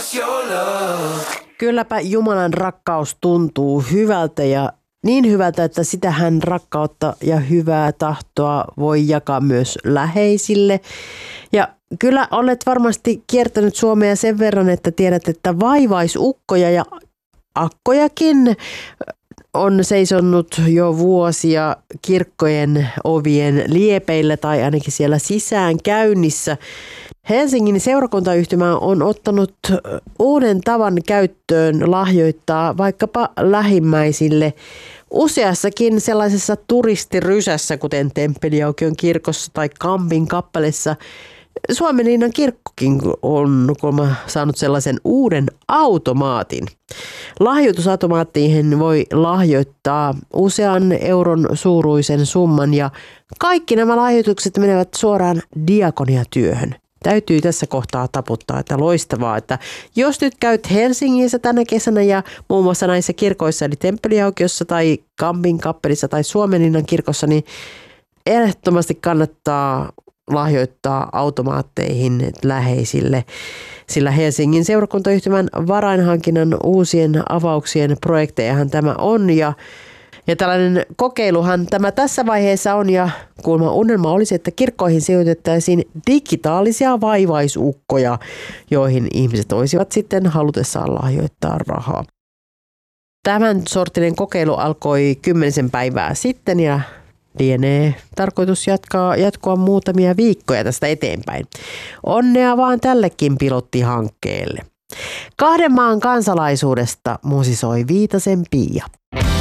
Kylläpä Jumalan rakkaus tuntuu hyvältä ja niin hyvältä, että sitähän rakkautta ja hyvää tahtoa voi jakaa myös läheisille. Ja kyllä olet varmasti kiertänyt Suomea sen verran, että tiedät, että vaivaisukkoja ja akkojakin on seisonnut jo vuosia kirkkojen ovien liepeillä tai ainakin siellä sisään käynnissä. Helsingin seurakuntayhtymä on ottanut uuden tavan käyttöön lahjoittaa vaikkapa lähimmäisille useassakin sellaisessa turistirysässä, kuten Temppeliaukion kirkossa tai Kampin kappaleessa. Suomenlinnan kirkkokin on saanut sellaisen uuden automaatin. Lahjoitusautomaattiin voi lahjoittaa usean euron suuruisen summan ja kaikki nämä lahjoitukset menevät suoraan diakoniatyöhön. Täytyy tässä kohtaa taputtaa, että loistavaa, että jos nyt käyt Helsingissä tänä kesänä ja muun muassa näissä kirkoissa, eli Temppeliaukiossa tai Kampin kappelissa tai Suomenlinnan kirkossa, niin ehdottomasti kannattaa lahjoittaa automaatteihin läheisille, sillä Helsingin seurakuntayhtymän varainhankinnan uusien avauksien projektejahan tämä on ja tällainen kokeiluhan tämä tässä vaiheessa on ja kuulemma unelma olisi, että kirkkoihin sijoitettaisiin digitaalisia vaivaisukkoja, joihin ihmiset voisivat sitten halutessaan lahjoittaa rahaa. Tämän sorttinen kokeilu alkoi 10 päivää sitten ja lienee tarkoitus jatkoa muutamia viikkoja tästä eteenpäin. Onnea vaan tällekin pilottihankkeelle. 2 maan kansalaisuudesta musisoi Viitasen Pia.